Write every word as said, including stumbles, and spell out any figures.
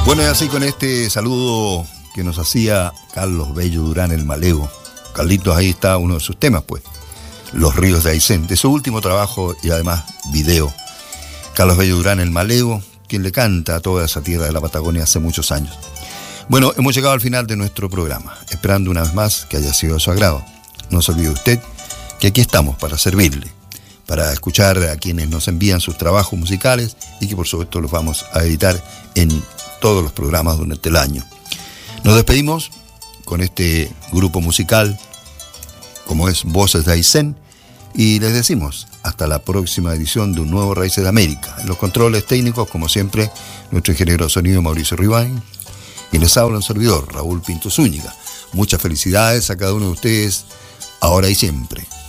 Bueno, y así con este saludo que nos hacía Carlos Bello Durán, el Maleo. Carlitos, ahí está uno de sus temas, pues. Los ríos de Aysén, de su último trabajo y además video. Carlos Bello Durán, el Maleo, quien le canta a toda esa tierra de la Patagonia hace muchos años. Bueno, hemos llegado al final de nuestro programa, esperando una vez más que haya sido de su agrado. No se olvide usted que aquí estamos para servirle, para escuchar a quienes nos envían sus trabajos musicales y que por supuesto los vamos a editar en todos los programas durante el año. Nos despedimos con este grupo musical, como es Voces de Aysén, y les decimos hasta la próxima edición de un nuevo Raíces de América. En los controles técnicos, como siempre, nuestro ingeniero de sonido Mauricio Ribáin, y les habla un servidor, Raúl Pinto Zúñiga. Muchas felicidades a cada uno de ustedes, ahora y siempre.